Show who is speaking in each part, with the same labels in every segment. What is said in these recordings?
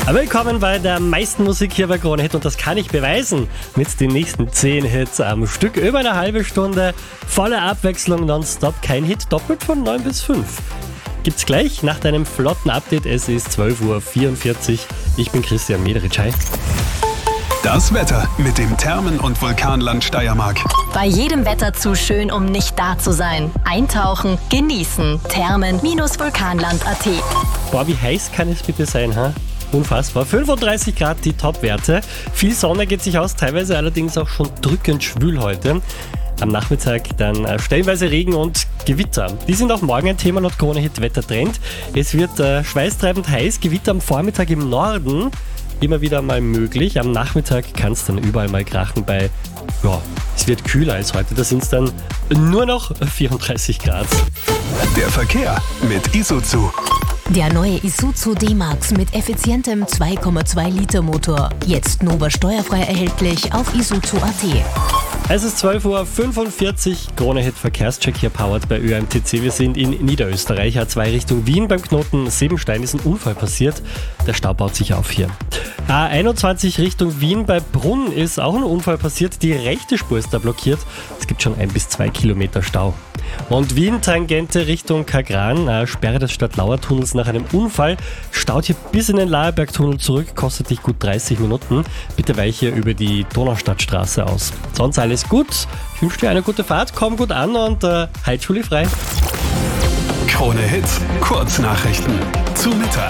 Speaker 1: Willkommen bei der meisten Musik hier bei Krone Hit und das kann ich beweisen mit den nächsten 10 Hits am Stück. Über eine halbe Stunde, volle Abwechslung, nonstop, kein Hit, doppelt von 9 bis 5. Gibt's gleich nach deinem flotten Update, es ist 12:44 Uhr. Ich bin Christian Mederitsch. Hi.
Speaker 2: Das Wetter mit dem Thermen- und Vulkanland Steiermark.
Speaker 3: Bei jedem Wetter zu schön, um nicht da zu sein. Eintauchen, genießen. Thermen-vulkanland.at.
Speaker 1: Boah, wie heiß kann es bitte sein, ha? Unfassbar. 35 Grad die Top-Werte. Viel Sonne geht sich aus, teilweise allerdings auch schon drückend schwül heute. Am Nachmittag dann stellenweise Regen und Gewitter. Die sind auch morgen ein Thema laut Krone Hit Wettertrend. Es wird schweißtreibend heiß, Gewitter am Vormittag im Norden. Immer wieder mal möglich. Am Nachmittag kann es dann überall mal krachen bei, es wird kühler als heute. Da sind es dann nur noch 34 Grad.
Speaker 2: Der Verkehr mit Isuzu.
Speaker 3: Der neue Isuzu D-Max mit effizientem 2,2 Liter Motor. Jetzt Nova steuerfrei erhältlich auf isuzu.at.
Speaker 1: Es ist 12:45 Uhr, Krone Hit Verkehrscheck hier powered bei ÖMTC. Wir sind in Niederösterreich, A2 Richtung Wien. Beim Knoten Sebenstein ist ein Unfall passiert. Der Stau baut sich auf hier. A21 Richtung Wien, bei Brunn ist auch ein Unfall passiert. Die rechte Spur ist da blockiert. Es gibt schon 1 bis 2 Kilometer Stau. Und Wien, Tangente Richtung Kagran, Sperre des Stadtlauer-Tunnels nach einem Unfall. Staut hier bis in den Laerbergtunnel zurück, kostet dich gut 30 Minuten. Bitte weiche über die Donaustadtstraße aus. Sonst alles gut. Ich wünsche dir eine gute Fahrt, komm gut an und halt schulfrei.
Speaker 2: Krone Hit, Kurznachrichten zu Mittag.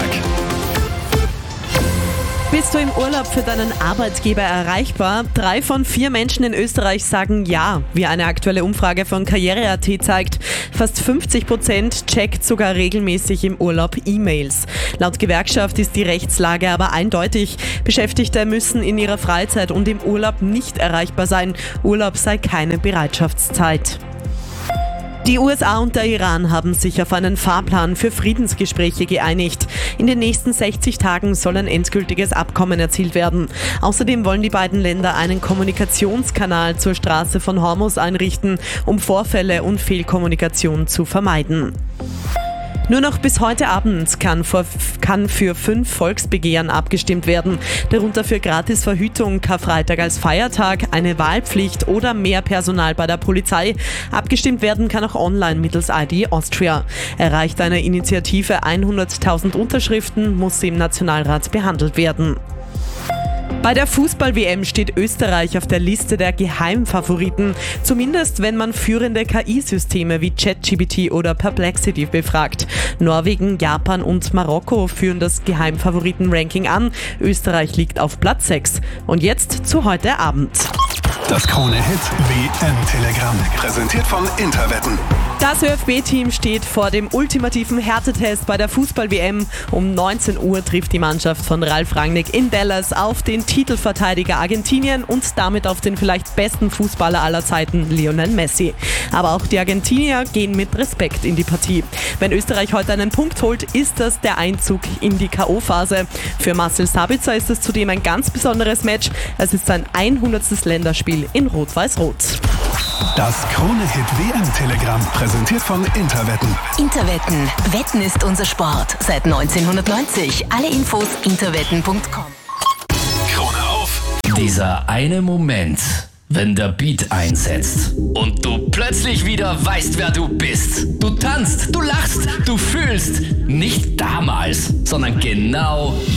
Speaker 4: Bist du im Urlaub für deinen Arbeitgeber erreichbar? 3 von 4 Menschen in Österreich sagen ja, wie eine aktuelle Umfrage von Karriere.at zeigt. Fast 50% checkt sogar regelmäßig im Urlaub E-Mails. Laut Gewerkschaft ist die Rechtslage aber eindeutig. Beschäftigte müssen in ihrer Freizeit und im Urlaub nicht erreichbar sein. Urlaub sei keine Bereitschaftszeit. Die USA und der Iran haben sich auf einen Fahrplan für Friedensgespräche geeinigt. In den nächsten 60 Tagen soll ein endgültiges Abkommen erzielt werden. Außerdem wollen die beiden Länder einen Kommunikationskanal zur Straße von Hormuz einrichten, um Vorfälle und Fehlkommunikation zu vermeiden. Nur noch bis heute Abend kann für 5 Volksbegehren abgestimmt werden. Darunter für Gratisverhütung, Karfreitag als Feiertag, eine Wahlpflicht oder mehr Personal bei der Polizei. Abgestimmt werden kann auch online mittels ID Austria. Erreicht eine Initiative 100.000 Unterschriften, muss sie im Nationalrat behandelt werden. Bei der Fußball-WM steht Österreich auf der Liste der Geheimfavoriten, zumindest wenn man führende KI-Systeme wie ChatGPT oder Perplexity befragt. Norwegen, Japan und Marokko führen das Geheimfavoriten-Ranking an. Österreich liegt auf Platz 6. Und jetzt zu heute Abend.
Speaker 2: Das Krone Hit WM-Telegramm, präsentiert von Interwetten.
Speaker 4: Das ÖFB-Team steht vor dem ultimativen Härtetest bei der Fußball-WM. Um 19 Uhr trifft die Mannschaft von Ralf Rangnick in Dallas auf den Titelverteidiger Argentinien und damit auf den vielleicht besten Fußballer aller Zeiten, Lionel Messi. Aber auch die Argentinier gehen mit Respekt in die Partie. Wenn Österreich heute einen Punkt holt, ist das der Einzug in die K.O.-Phase. Für Marcel Sabitzer ist es zudem ein ganz besonderes Match. Es ist sein 100. Länderspiel in Rot-Weiß-Rot.
Speaker 2: Das Krone Hit WM-Telegramm, präsentiert von Interwetten.
Speaker 3: Interwetten. Wetten ist unser Sport. Seit 1990. Alle Infos interwetten.com.
Speaker 2: Krone auf.
Speaker 5: Dieser eine Moment, wenn der Beat einsetzt und du plötzlich wieder weißt, wer du bist. Du tanzt, du lachst, du fühlst. Nicht damals, sondern genau